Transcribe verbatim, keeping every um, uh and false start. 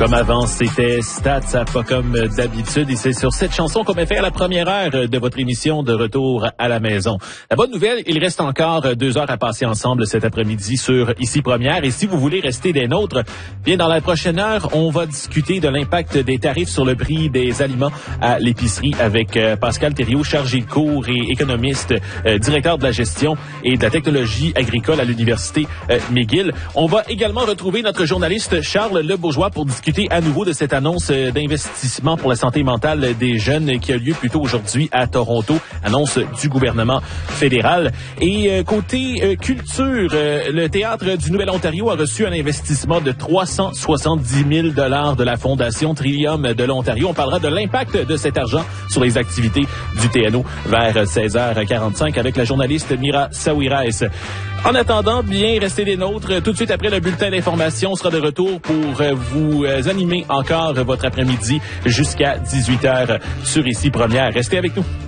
Comme avant, c'était Stats, ça pas comme d'habitude. Et c'est sur cette chanson qu'on va faire la première heure de votre émission de Retour à la maison. La bonne nouvelle, il reste encore deux heures à passer ensemble cet après-midi sur Ici Première. Et si vous voulez rester des nôtres, bien dans la prochaine heure, on va discuter de l'impact des tarifs sur le prix des aliments à l'épicerie avec Pascal Thériault, chargé de cours et économiste, euh, directeur de la gestion et de la technologie agricole à l'Université euh, McGill. On va également retrouver notre journaliste Charles Lebourgeois pour discuter à nouveau de cette annonce d'investissement pour la santé mentale des jeunes qui a lieu plutôt aujourd'hui à Toronto, annonce du gouvernement fédéral. Et euh, côté euh, culture, euh, le Théâtre du Nouvel-Ontario a reçu un investissement de trois cent soixante-dix mille dollars de la Fondation Trillium de l'Ontario. On parlera de l'impact de cet argent sur les activités du T N O vers seize heures quarante-cinq avec la journaliste Mira Sawirais. En attendant, bien restez des nôtres. Tout de suite après le bulletin d'information, on sera de retour pour vous animer encore votre après-midi jusqu'à dix-huit heures sur Ici Première. Restez avec nous.